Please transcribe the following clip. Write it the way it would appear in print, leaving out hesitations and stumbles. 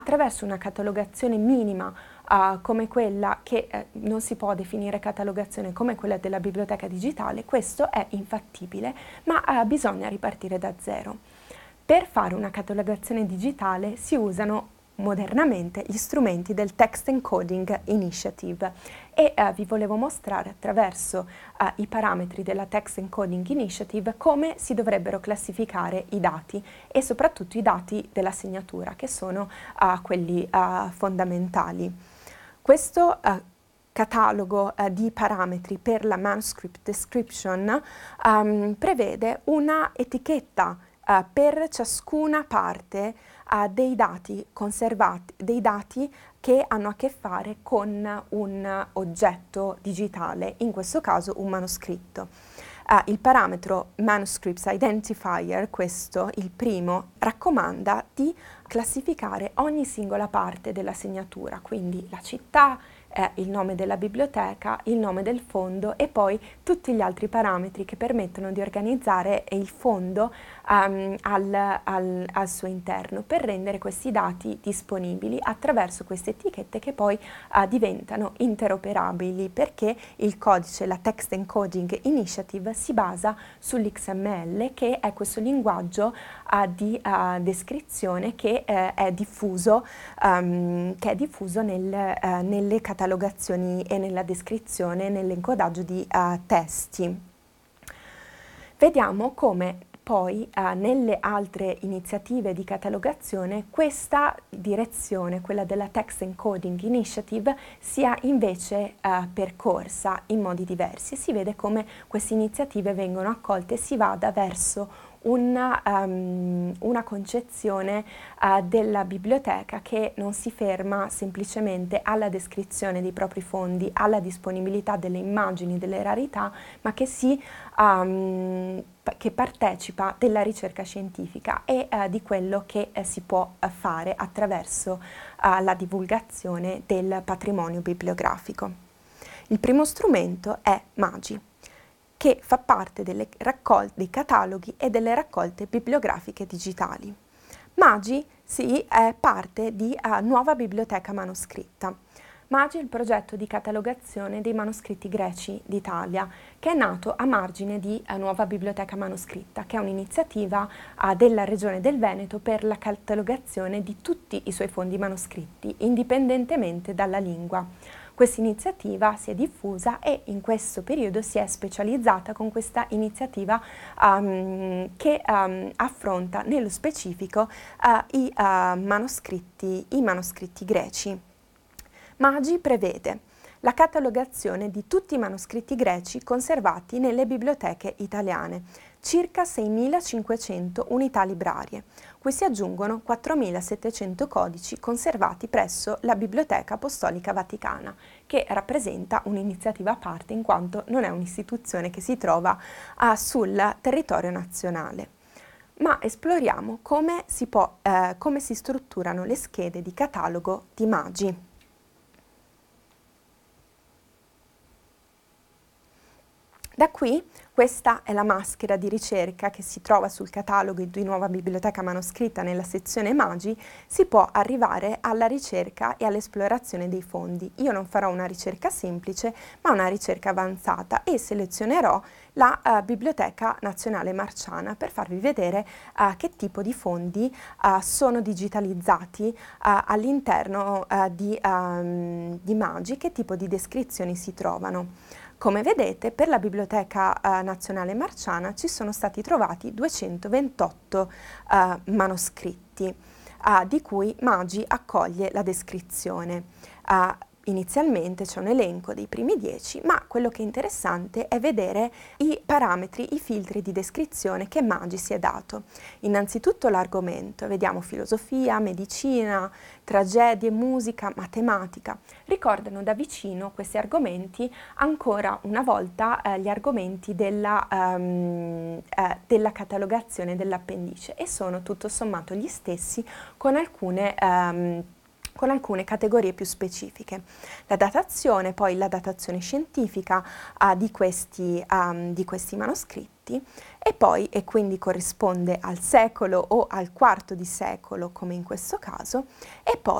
attraverso una catalogazione minima come quella che non si può definire catalogazione come quella della biblioteca digitale, questo è infattibile, ma bisogna ripartire da zero. Per fare una catalogazione digitale si usano modernamente gli strumenti del Text Encoding Initiative e vi volevo mostrare attraverso i parametri della Text Encoding Initiative come si dovrebbero classificare i dati e soprattutto i dati della segnatura, che sono quelli fondamentali. Questo catalogo di parametri per la manuscript description prevede una etichetta per ciascuna parte dei dati conservati, dei dati che hanno a che fare con un oggetto digitale, in questo caso un manoscritto. Il parametro Manuscripts Identifier, questo, il primo, raccomanda di classificare ogni singola parte della segnatura, quindi la città, il nome della biblioteca, il nome del fondo e poi tutti gli altri parametri che permettono di organizzare il fondo al suo interno per rendere questi dati disponibili attraverso queste etichette che poi diventano interoperabili, perché il codice, la Text Encoding Initiative, si basa sull'XML, che è questo linguaggio di descrizione che è diffuso nelle catalogazioni e nella descrizione, nell'encodaggio di testi. Vediamo come poi nelle altre iniziative di catalogazione questa direzione, quella della Text Encoding Initiative, sia invece percorsa in modi diversi. Si vede come queste iniziative vengono accolte e si vada verso una concezione della biblioteca che non si ferma semplicemente alla descrizione dei propri fondi, alla disponibilità delle immagini, delle rarità, ma che che partecipa della ricerca scientifica e di quello che si può fare attraverso la divulgazione del patrimonio bibliografico. Il primo strumento è Magi, che fa parte dei cataloghi e delle raccolte bibliografiche digitali. Magi è parte di Nuova Biblioteca Manoscritta. Magi è il progetto di catalogazione dei manoscritti greci d'Italia, che è nato a margine di Nuova Biblioteca Manoscritta, che è un'iniziativa della Regione del Veneto per la catalogazione di tutti i suoi fondi manoscritti, indipendentemente dalla lingua. Questa iniziativa si è diffusa e in questo periodo si è specializzata con questa iniziativa che affronta nello specifico i manoscritti greci. Magi prevede la catalogazione di tutti i manoscritti greci conservati nelle biblioteche italiane, circa 6.500 unità librarie, cui si aggiungono 4.700 codici conservati presso la Biblioteca Apostolica Vaticana, che rappresenta un'iniziativa a parte in quanto non è un'istituzione che si trova sul territorio nazionale. Ma esploriamo come si strutturano le schede di catalogo di Magi. Da qui, questa è la maschera di ricerca che si trova sul catalogo di Nuova Biblioteca Manoscritta nella sezione Magi. Si può arrivare alla ricerca e all'esplorazione dei fondi. Io non farò una ricerca semplice, ma una ricerca avanzata e selezionerò la Biblioteca Nazionale Marciana per farvi vedere che tipo di fondi sono digitalizzati all'interno di Magi, che tipo di descrizioni si trovano. Come vedete, per la Biblioteca Nazionale Marciana ci sono stati trovati 228 manoscritti, di cui Magi accoglie la descrizione. Inizialmente c'è un elenco dei primi 10, ma quello che è interessante è vedere i parametri, i filtri di descrizione che Magi si è dato. Innanzitutto l'argomento, vediamo filosofia, medicina, tragedie, musica, matematica. Ricordano da vicino questi argomenti ancora una volta gli argomenti della catalogazione dell'appendice e sono tutto sommato gli stessi con alcune categorie più specifiche. La datazione, poi la datazione scientifica di questi manoscritti manoscritti e poi, e quindi corrisponde al secolo o al quarto di secolo come in questo caso, e poi